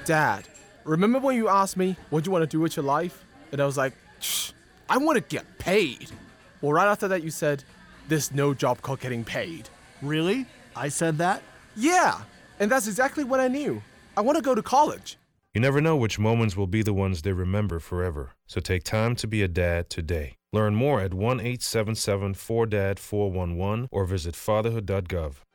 Dad, remember when you asked me what you want to do with your life? And I was like, I want to get paid. Well, right after that, you said, there's no job called getting paid. Really? I said that? Yeah, and that's exactly what I knew. I want to go to college. You never know which moments will be the ones they remember forever. So take time to be a dad today. Learn more at 1-877-4DAD-411 or visit fatherhood.gov.